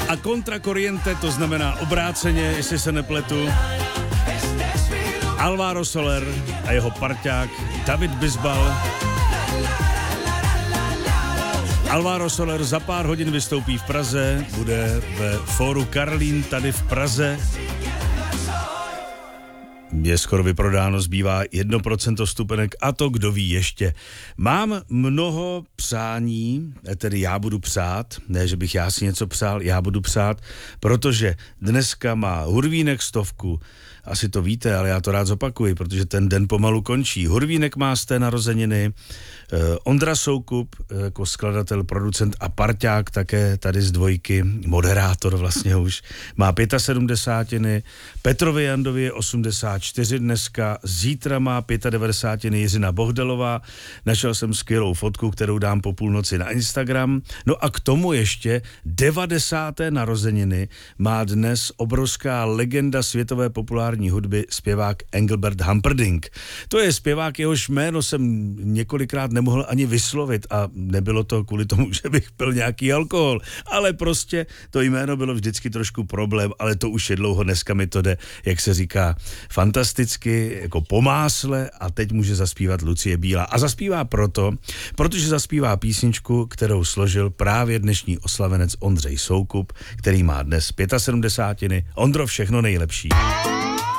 a contra corriente, to znamená obráceně, jestli se nepletu. Alvaro Soler a jeho parťák David Bisbal. Alvaro Soler za pár hodin vystoupí v Praze, bude ve fóru Karlín tady v Praze. Je skoro vyprodáno, zbývá 1% vstupenek a to kdo ví ještě. Mám mnoho přání, tedy já budu přát, ne, že bych já si něco přál, já budu přát, protože dneska má Hurvínek 100, asi to víte, ale já to rád zopakuji, protože ten den pomalu končí. Hurvínek má 100 narozeniny, Ondra Soukup jako skladatel, producent a parťák také tady z Dvojky, moderátor vlastně už, má 75, Petrovi Jandovi je 84 dneska, zítra má 95 Jiřina Bohdalová, našel jsem skvělou fotku, kterou dám po půlnoci na Instagram, no a k tomu ještě 90. narozeniny má dnes obrovská legenda světové populární hudby, zpěvák Engelbert Humperdinck. To je zpěvák, jehož jméno jsem několikrát nemohl ani vyslovit a nebylo to kvůli tomu, že bych pil nějaký alkohol, ale prostě to jméno bylo vždycky trošku problém, ale to už je dlouho, dneska mi to jde, jak se říká, fantasticky, jako po másle a teď může zaspívat Lucie Bílá. A zaspívá protože zaspívá písničku, kterou složil právě dnešní oslavenec Ondřej Soukup, který má dnes 75. Ondro, všechno nejlepší.